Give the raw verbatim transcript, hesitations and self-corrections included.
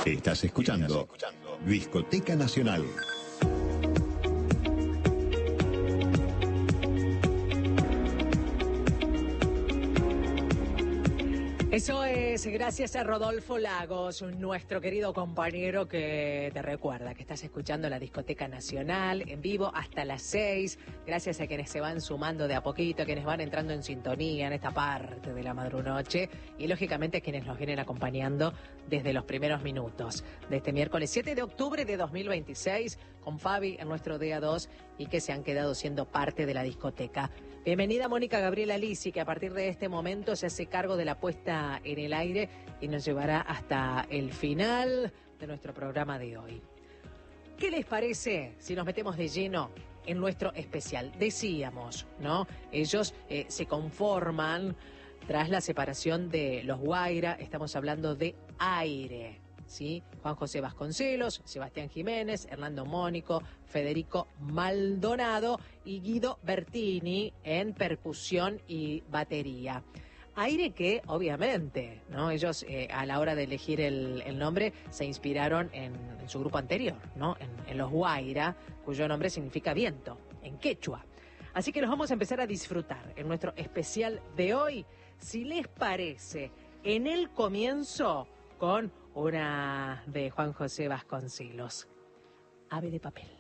Estás escuchando Discoteca Nacional. Eso es gracias a Rodolfo Lagos, nuestro querido compañero que te recuerda que estás escuchando la Discoteca Nacional en vivo hasta las seis. Gracias a quienes se van sumando de a poquito, a quienes van entrando en sintonía en esta parte de la madrunoche y lógicamente a quienes nos vienen acompañando desde los primeros minutos de este miércoles siete de octubre de dos mil veintiséis con Fabi en nuestro día dos y que se han quedado siendo parte de la discoteca. Bienvenida Mónica Gabriela Lisi, que a partir de este momento se hace cargo de la puesta en el aire y nos llevará hasta el final de nuestro programa de hoy. ¿Qué les parece si nos metemos de lleno en nuestro especial? Decíamos, ¿no? Ellos eh, se conforman tras la separación de los Guaira, estamos hablando de Aire, ¿sí? Juan José Vasconcelos, Sebastián Jiménez, Hernando Mónico, Federico Maldonado y Guido Bertini en percusión y batería. Aire que, obviamente, ¿no? Ellos eh, a la hora de elegir el, el nombre se inspiraron en, en su grupo anterior, ¿no? En, en los Guaira, cuyo nombre significa viento, en quechua. Así que los vamos a empezar a disfrutar en nuestro especial de hoy, si les parece, en el comienzo con una de Juan José Vasconcelos, Ave de papel.